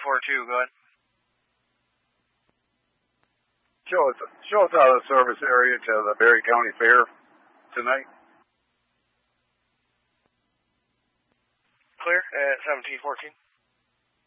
1742, go ahead. Show us out of the service area to the Berry County Fair tonight. Clear at 1714.